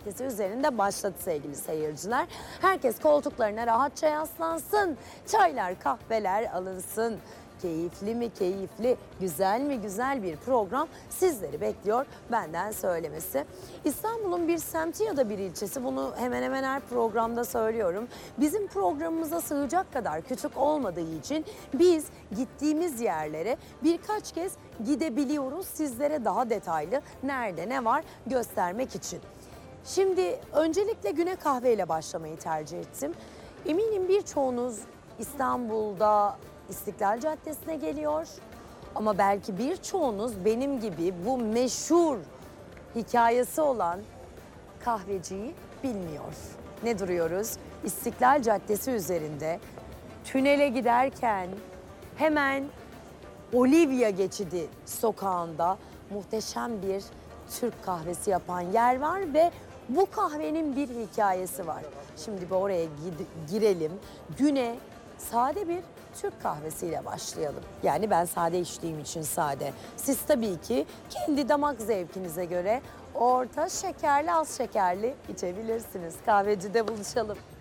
Caddesi üzerinde başladı sevgili seyirciler. Herkes koltuklarına rahatça yaslansın, çaylar, kahveler alınsın. Keyifli mi keyifli, güzel mi güzel bir program sizleri bekliyor, benden söylemesi. İstanbul'un bir semti ya da bir ilçesi, bunu hemen hemen her programda söylüyorum. Bizim programımıza sığacak kadar küçük olmadığı için biz gittiğimiz yerlere birkaç kez gidebiliyoruz. Sizlere daha detaylı nerede ne var göstermek için. Şimdi öncelikle güne kahveyle başlamayı tercih ettim. Eminim birçoğunuz İstanbul'da İstiklal Caddesi'ne geliyor. Ama belki birçoğunuz benim gibi bu meşhur hikayesi olan kahveciyi bilmiyor. Ne duruyoruz? İstiklal Caddesi üzerinde tünele giderken hemen Olivia Geçidi sokağında muhteşem bir Türk kahvesi yapan yer var ve bu kahvenin bir hikayesi var. Şimdi bir oraya girelim. Güne sade bir Türk kahvesiyle başlayalım. Yani ben sade içtiğim için sade. Siz tabii ki kendi damak zevkinize göre orta şekerli, az şekerli içebilirsiniz. Kahvecide buluşalım.